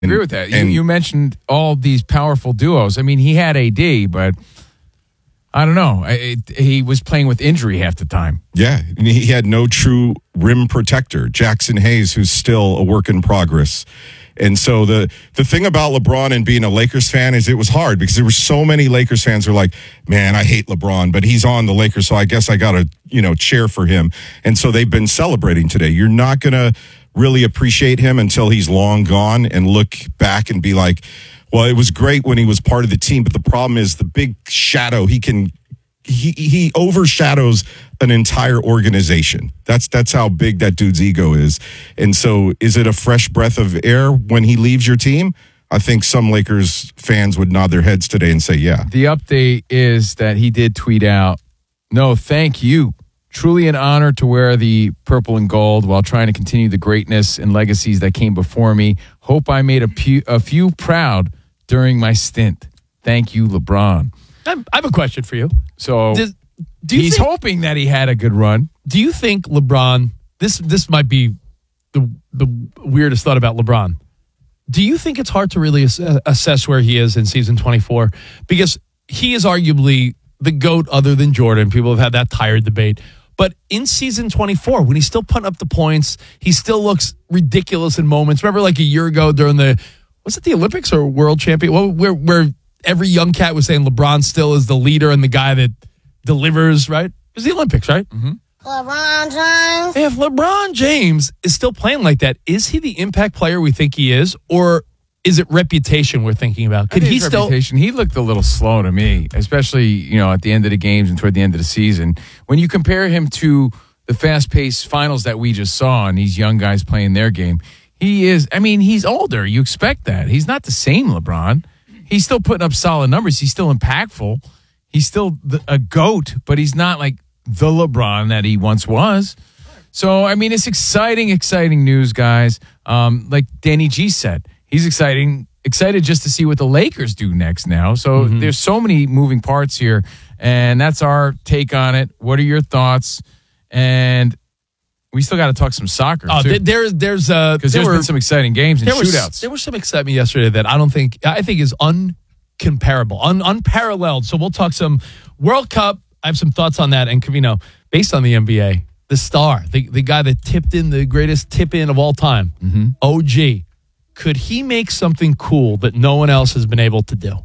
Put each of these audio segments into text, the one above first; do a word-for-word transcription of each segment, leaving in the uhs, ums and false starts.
I agree with that. You, you mentioned all these powerful duos. I mean, he had A D, but I don't know. It, he was playing with injury half the time. Yeah, and he had no true rim protector. Jackson Hayes, who's still a work in progress. And so the the thing about LeBron and being a Lakers fan is it was hard because there were so many Lakers fans who were like, man, I hate LeBron, but he's on the Lakers, so I guess I got to, you know, cheer for him. And so they've been celebrating today. You're not going to really appreciate him until he's long gone and look back and be like, well, it was great when he was part of the team, but the problem is the big shadow he can he he overshadows an entire organization. That's that's how big that dude's ego is. And so is it a fresh breath of air when he leaves your team? I think some Lakers fans would nod their heads today and say, yeah. The update is that he did tweet out, no, thank you. Truly an honor to wear the purple and gold while trying to continue the greatness and legacies that came before me. Hope I made a, pu- a few proud during my stint. Thank you, LeBron. I have a question for you. So Does, do you he's think, hoping that he had a good run. Do you think LeBron, this this might be the the weirdest thought about LeBron. Do you think it's hard to really ass- assess where he is in season twenty-four? Because he is arguably the GOAT other than Jordan. People have had that tired debate. But in season twenty-four, when he's still putting up the points, he still looks ridiculous in moments. Remember like a year ago during the, was it the Olympics or World Champion? Well, where, where every young cat was saying LeBron still is the leader and the guy that delivers, right? It was the Olympics, right? Mm-hmm. LeBron James. If LeBron James is still playing like that, is he the impact player we think he is? Or is it reputation we're thinking about? Could he still? Reputation. He looked a little slow to me, especially, you know, at the end of the games and toward the end of the season. When you compare him to the fast-paced finals that we just saw and these young guys playing their game, he is, I mean, he's older. You expect that. He's not the same LeBron. He's still putting up solid numbers. He's still impactful. He's still the, a GOAT, but he's not like the LeBron that he once was. So, I mean, it's exciting, exciting news, guys. Um, like Danny G said, he's exciting, excited just to see what the Lakers do next now. So mm-hmm. there's so many moving parts here, and that's our take on it. What are your thoughts? And we still got to talk some soccer, oh, too. There, there's uh, Because there there's were, been some exciting games and there shootouts. Was, there was some excitement yesterday that I don't think, I think is uncomparable, un, unparalleled. So we'll talk some World Cup. I have some thoughts on that. And, Covino, based on the N B A, the star, the, the guy that tipped in the greatest tip-in of all time, mm-hmm. O G, could he make something cool that no one else has been able to do?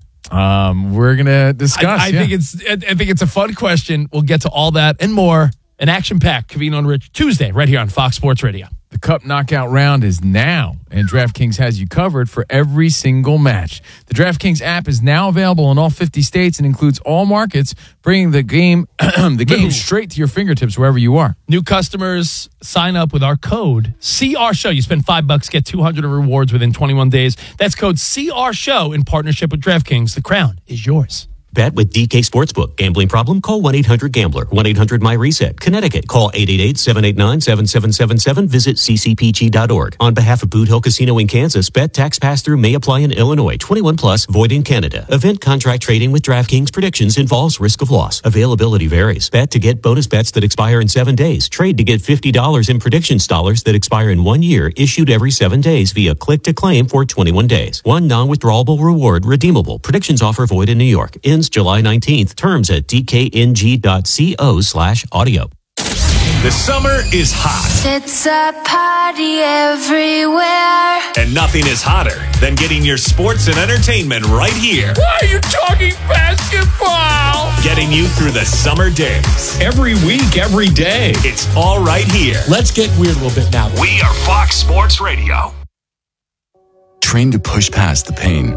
Um, we're going to discuss. I, I yeah. think it's I think it's a fun question. We'll get to all that and more. An action-packed Covino and Rich Tuesday right here on Fox Sports Radio. The Cup Knockout Round is now, and DraftKings has you covered for every single match. The DraftKings app is now available in all fifty states and includes all markets, bringing the game the game straight to your fingertips wherever you are. New customers sign up with our code C R Show. You spend five bucks, get two hundred of rewards within twenty-one days. That's code C R Show in partnership with DraftKings. The crown is yours. Bet with D K Sportsbook. Gambling problem? Call one eight hundred gambler. one eight hundred my reset. Connecticut. Call eight eight eight, seven eight nine, seven seven seven seven. Visit c c p g dot org. On behalf of Boot Hill Casino in Kansas, bet tax pass-through may apply in Illinois. twenty-one plus, void in Canada. Event contract trading with DraftKings predictions involves risk of loss. Availability varies. Bet to get bonus bets that expire in seven days. Trade to get fifty dollars in predictions dollars that expire in one year, issued every seven days via click to claim for twenty-one days. One non-withdrawable reward redeemable. Predictions offer void in New York. Ends July nineteenth. Terms at d k n g dot co slash audio. The summer is hot. It's a party everywhere. And nothing is hotter than getting your sports and entertainment right here. Why are you talking basketball? Getting you through the summer days. Every week, every day. It's all right here. Let's get weird a little bit now. We are Fox Sports Radio. Trained to push past the pain.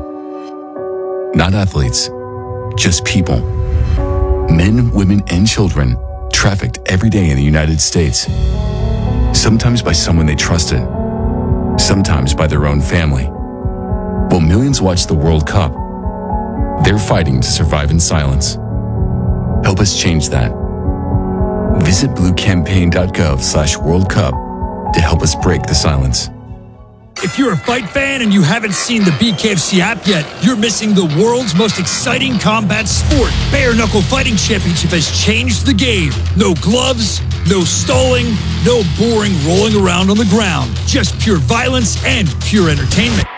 Not athletes, just people. Men, women, and children trafficked every day in the United States. Sometimes by someone they trusted, sometimes by their own family. While millions watch the World Cup, they're fighting to survive in silence. Help us change that. Visit bluecampaign.gov slash World Cup to help us break the silence. If you're a fight fan and you haven't seen the B K F C app yet, you're missing the world's most exciting combat sport. Bare Knuckle Fighting Championship has changed the game. No gloves, no stalling, no boring rolling around on the ground. Just pure violence and pure entertainment.